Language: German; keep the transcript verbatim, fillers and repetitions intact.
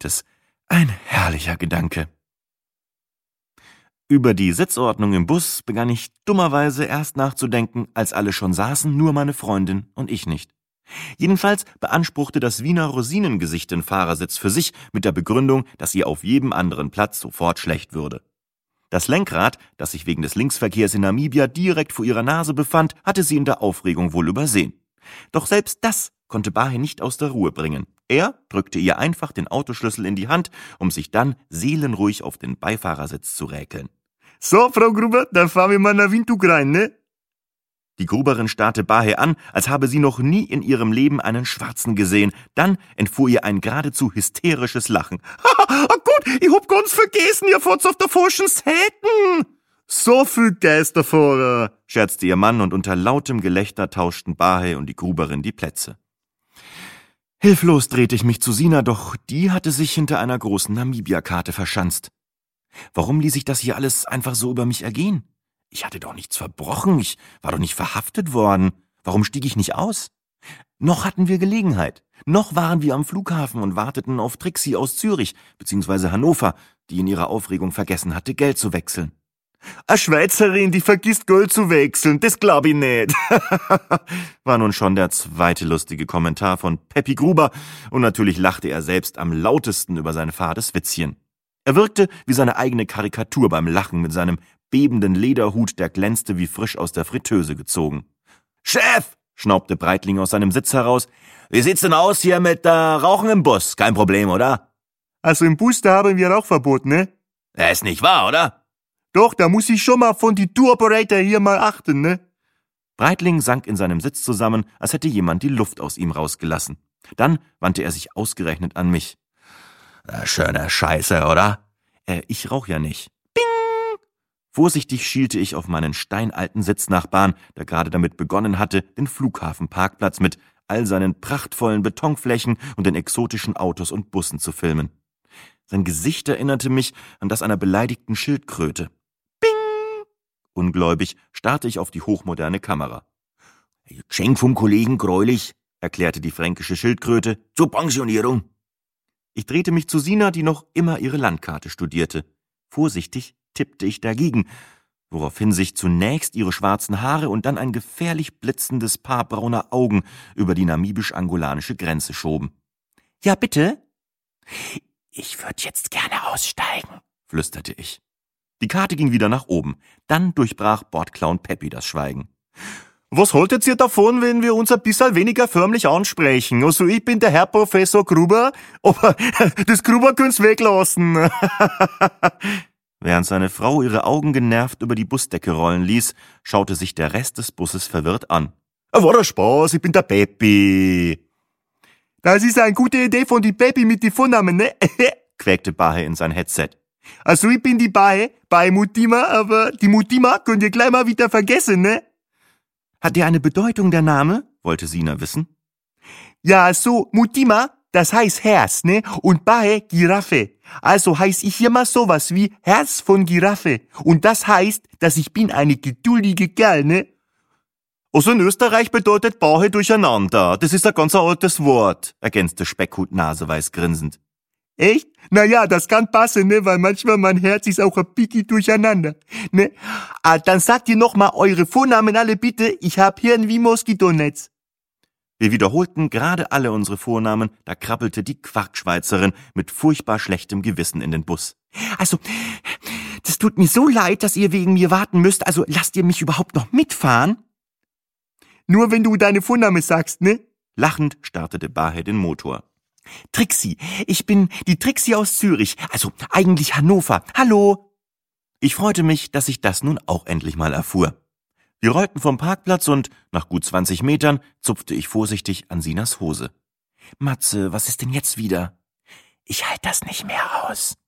es. Ein herrlicher Gedanke. Über die Sitzordnung im Bus begann ich dummerweise erst nachzudenken, als alle schon saßen, nur meine Freundin und ich nicht. Jedenfalls beanspruchte das Wiener Rosinengesicht den Fahrersitz für sich mit der Begründung, dass ihr auf jedem anderen Platz sofort schlecht würde. Das Lenkrad, das sich wegen des Linksverkehrs in Namibia direkt vor ihrer Nase befand, hatte sie in der Aufregung wohl übersehen. Doch selbst das konnte Bahe nicht aus der Ruhe bringen. Er drückte ihr einfach den Autoschlüssel in die Hand, um sich dann seelenruhig auf den Beifahrersitz zu räkeln. »So, Frau Gruber, dann fahren wir mal nach Windhoek rein, ne?« Die Gruberin starrte Bahe an, als habe sie noch nie in ihrem Leben einen Schwarzen gesehen. Dann entfuhr ihr ein geradezu hysterisches Lachen. »Haha, oh Gott, ich hab ganz vergessen, ihr fahrt's auf der falschen Seite!« »So viel Geisterfahrer«, scherzte ihr Mann, und unter lautem Gelächter tauschten Bahe und die Gruberin die Plätze. Hilflos drehte ich mich zu Sina, doch die hatte sich hinter einer großen Namibia-Karte verschanzt. Warum ließ ich das hier alles einfach so über mich ergehen? Ich hatte doch nichts verbrochen, ich war doch nicht verhaftet worden. Warum stieg ich nicht aus? Noch hatten wir Gelegenheit. Noch waren wir am Flughafen und warteten auf Trixie aus Zürich bzw. Hannover, die in ihrer Aufregung vergessen hatte, Geld zu wechseln. »Eine Schweizerin, die vergisst Geld zu wechseln, das glaub ich nicht«, war nun schon der zweite lustige Kommentar von Peppi Gruber, und natürlich lachte er selbst am lautesten über sein fades Witzchen. Er wirkte wie seine eigene Karikatur beim Lachen mit seinem bebenden Lederhut, der glänzte wie frisch aus der Fritteuse gezogen. »Chef«, schnaubte Breitling aus seinem Sitz heraus, »wie sieht's denn aus hier mit äh, Rauchen im Bus? Kein Problem, oder?« »Also im Bus, da haben wir Rauchverbot, ne?« »Ja, ist nicht wahr, oder?« »Doch, da muss ich schon mal von die Tour-Operator hier mal achten, ne?« Breitling sank in seinem Sitz zusammen, als hätte jemand die Luft aus ihm rausgelassen. Dann wandte er sich ausgerechnet an mich. Na, »schöne Scheiße, oder?« Äh, ich rauch ja nicht. Bing! Vorsichtig schielte ich auf meinen steinalten Sitznachbarn, der gerade damit begonnen hatte, den Flughafenparkplatz mit all seinen prachtvollen Betonflächen und den exotischen Autos und Bussen zu filmen. Sein Gesicht erinnerte mich an das einer beleidigten Schildkröte. Bing! Ungläubig starrte ich auf die hochmoderne Kamera. »Geschenk vom Kollegen Greulich«, erklärte die fränkische Schildkröte, »zur Pensionierung.« Ich drehte mich zu Sina, die noch immer ihre Landkarte studierte. Vorsichtig tippte ich dagegen, woraufhin sich zunächst ihre schwarzen Haare und dann ein gefährlich blitzendes Paar brauner Augen über die namibisch-angolanische Grenze schoben. »Ja, bitte?« »Ich würde jetzt gerne aussteigen«, flüsterte ich. Die Karte ging wieder nach oben. Dann durchbrach Bordclown Peppi das Schweigen. »Was haltet ihr davon, wenn wir uns ein bisschen weniger förmlich ansprechen? Also ich bin der Herr Professor Gruber, aber das Gruber könnt's weglassen.« Während seine Frau ihre Augen genervt über die Busdecke rollen ließ, schaute sich der Rest des Busses verwirrt an. »War der Spaß, ich bin der Peppi.« »Das ist eine gute Idee von die Peppi mit die Vornamen, ne?« quäkte Bahe in sein Headset. »Also ich bin die Bahe, Bahe Mutima, aber die Mutima könnt ihr gleich mal wieder vergessen, ne?« »Hat der eine Bedeutung, der Name?« wollte Sina wissen. »Ja, so, Mutima, das heißt Herz, ne? Und Bahe, Giraffe. Also heiß ich hier mal sowas wie Herz von Giraffe. Und das heißt, dass ich bin eine geduldige Kerl, ne?« Also in Österreich bedeutet Bahe durcheinander. Das ist ein ganz altes Wort, ergänzte Speckhut naseweiß grinsend. »Echt? Naja, das kann passen, ne? Weil manchmal mein Herz ist auch ein Piki durcheinander, ne? Ah, dann sagt ihr noch mal eure Vornamen alle bitte. Ich hab Hirn wie Moskitonetz.« Wir wiederholten gerade alle unsere Vornamen, da krabbelte die Quarkschweizerin mit furchtbar schlechtem Gewissen in den Bus. »Also, das tut mir so leid, dass ihr wegen mir warten müsst. Also, lasst ihr mich überhaupt noch mitfahren?« »Nur wenn du deine Vorname sagst, ne?« Lachend startete Bahe den Motor. »Trixie, ich bin die Trixie aus Zürich, also eigentlich Hannover. Hallo!« Ich freute mich, dass ich das nun auch endlich mal erfuhr. Wir rollten vom Parkplatz und nach gut zwanzig Metern zupfte ich vorsichtig an Sinas Hose. »Matze, was ist denn jetzt wieder?« »Ich halte das nicht mehr aus«,